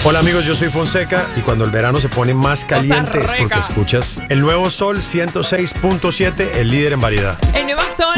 Hola amigos, yo soy Fonseca y cuando el verano se pone más caliente es porque escuchas el nuevo Sol 106.7, el líder en variedad. El nuevo Sol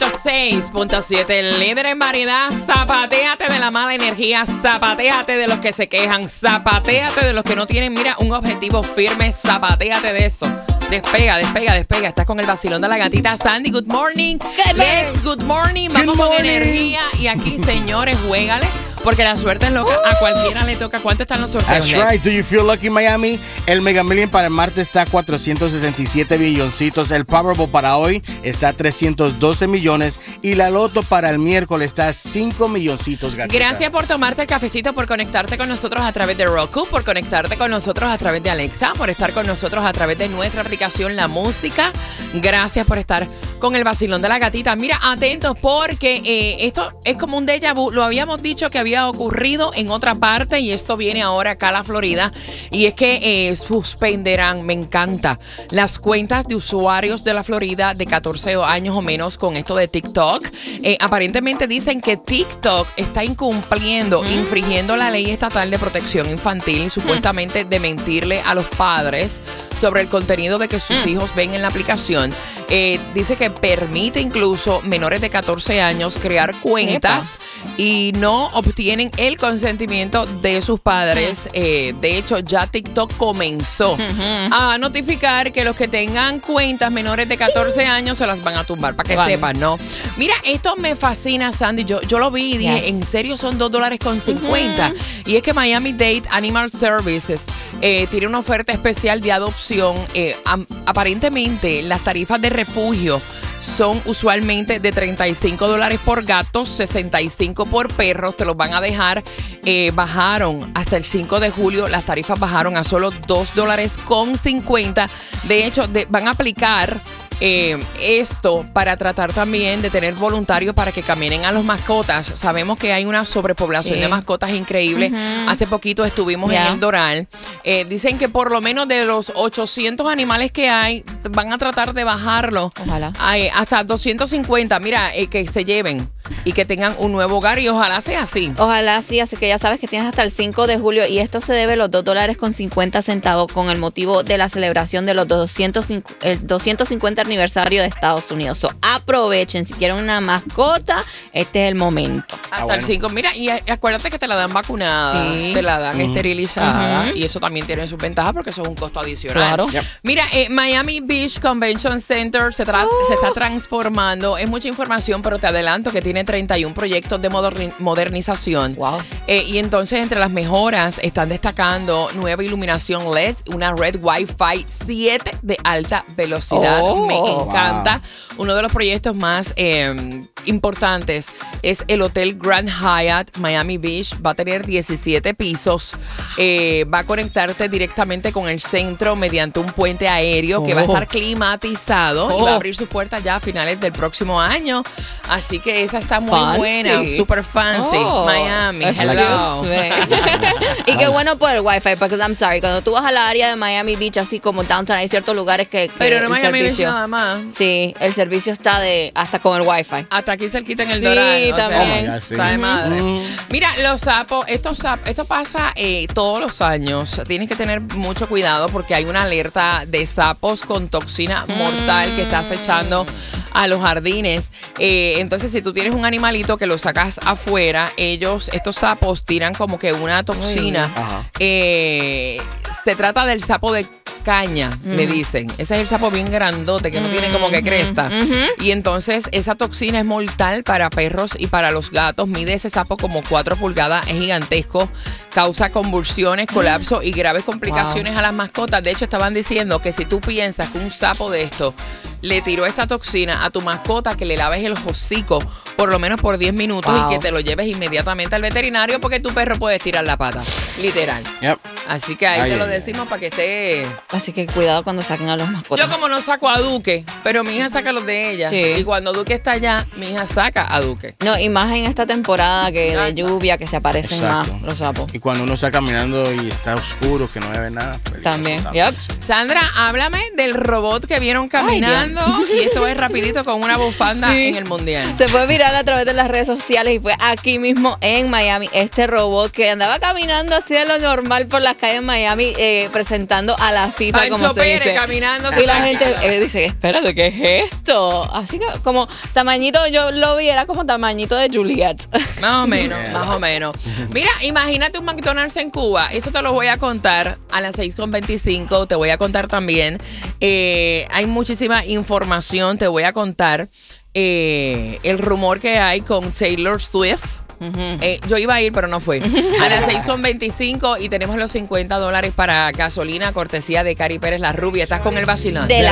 106.7, el líder en variedad. Zapatéate de la mala energía, zapatéate de los que se quejan, zapatéate de los que no tienen, mira, un objetivo firme, zapatéate de eso. Despega, despega, despega. Estás con el vacilón de la gatita. Sandy, good morning. Lex, good morning. Vamos con energía. Y aquí, señores, juégale. Porque la suerte es loca. A cualquiera le toca. ¿Cuánto están los sorteos? That's right. Do you feel lucky, Miami? El Mega Million para el martes está a 467 billoncitos. El Powerball para hoy está a 312 millones. Y la Loto para el miércoles está a 5 milloncitos, gatita. Gracias por tomarte el cafecito, por conectarte con nosotros a través de Roku, por conectarte con nosotros a través de Alexa, por estar con nosotros a través de nuestra aplicación La Música. Gracias por estar con el vacilón de la gatita. Mira, atentos porque esto es como un déjà vu. Lo habíamos dicho que había ocurrido en otra parte y esto viene ahora acá a la Florida. Y es que suspenderán, me encanta, las cuentas de usuarios de la Florida de 14 años o menos con esto de TikTok. Aparentemente dicen que TikTok está incumpliendo, infringiendo la ley estatal de protección infantil, supuestamente de mentirle a los padres sobre el contenido de que sus hijos ven en la aplicación. Dice que permite incluso menores de 14 años crear cuentas y no obtienen el consentimiento de sus padres. De hecho, ya TikTok comenzó a notificar que los que tengan cuentas menores de 14 años se las van a tumbar, para que sepan, ¿no? Mira, esto me fascina, Sandy. Yo lo vi y dije, ¿en serio son $2.50? Y es que Miami-Dade Animal Services tiene una oferta especial de adopción. Aparentemente, las tarifas de refugio son usualmente de $35 por gatos, 65 por perros. Te los van a dejar. Bajaron hasta el 5 de julio. Las tarifas bajaron a solo $2.50. De hecho, van a aplicar esto para tratar también de tener voluntarios para que caminen a los mascotas. Sabemos que hay una sobrepoblación de mascotas increíble. Hace poquito estuvimos en el Doral. Dicen que por lo menos de los 800 animales que hay, van a tratar de bajarlo. Ojalá. Hasta 250. Mira, que se lleven y que tengan un nuevo hogar y ojalá sea así. Ojalá sí, así que ya sabes que tienes hasta el 5 de julio y esto se debe los $2.50 con el motivo de la celebración de los 250 aniversario de Estados Unidos. Aprovechen, si quieren una mascota, este es el momento. Hasta el 5. Mira, y acuérdate que te la dan vacunada, te la dan esterilizada y eso también tiene sus ventajas porque eso es un costo adicional. Claro. Mira, Miami Beach Convention Center se está transformando. Es mucha información, pero te adelanto que tiene 31 proyectos de modernización. Wow. Y entonces entre las mejoras están destacando nueva iluminación LED, una red Wi-Fi 7 de alta velocidad. Me encanta. Uno de los proyectos más importantes es el Hotel Grand Hyatt Miami Beach. Va a tener 17 pisos. Va a conectarte directamente con el centro mediante un puente aéreo que va a estar climatizado y va a abrir sus puertas ya a finales del próximo año. Así que esa está muy buena, super fancy. Miami, hello. Y qué bueno por el Wi-Fi, porque I'm sorry, cuando tú vas a la área de Miami Beach, así como downtown, hay ciertos lugares que pero no Miami Beach nada más. Sí, el servicio está hasta con el Wi-Fi. Hasta aquí cerquita en el Doral. Sí, también. Sea, está de madre. Mira, los sapos, esto pasa todos los años. Tienes que tener mucho cuidado porque hay una alerta de sapos con toxina mortal que está acechando a los jardines. Entonces, si tú tienes un animalito que lo sacas afuera, estos sapos tiran como que una toxina. Se trata del sapo de caña, le dicen. Ese es el sapo bien grandote que no tiene como que cresta. Y entonces esa toxina es mortal para perros y para los gatos. Mide ese sapo como 4 pulgadas, es gigantesco. Causa convulsiones, colapso y graves complicaciones a las mascotas. De hecho, estaban diciendo que si tú piensas que un sapo de esto le tiró esta toxina a tu mascota, que le laves el hocico por lo menos por 10 minutos y que te lo lleves inmediatamente al veterinario porque tu perro puede estirar la pata, literal. Así que ahí te lo decimos para que esté... Así que cuidado cuando saquen a los mascotas. Yo como no saco a Duque, pero mi hija saca los de ella. Y cuando Duque está allá, mi hija saca a Duque. No, y más en esta temporada que de lluvia, que se aparecen más los sapos. Y cuando uno está caminando y está oscuro, que no ve nada. También. Sandra, háblame del robot que vieron caminando. caminando y esto es rapidito con una bufanda en el mundial. Se fue viral a través de las redes sociales y fue aquí mismo en Miami este robot que andaba caminando así de lo normal por las calles de Miami presentando a la FIFA, Pancho como se Pérez dice. caminando. Y la gente dice, espérate, ¿qué es esto? Así que como tamañito, yo lo vi, era como tamañito de Juliet. Más o menos, más o menos. Mira, imagínate un McDonald's en Cuba. Eso te lo voy a contar a las 6:25. Te voy a contar también. Hay muchísima información. Te voy a contar el rumor que hay con Taylor Swift. Yo iba a ir, pero no fui. A las 6:25 y tenemos los $50 para gasolina, cortesía de Cari Pérez, la rubia. ¿Estás con el vacilón?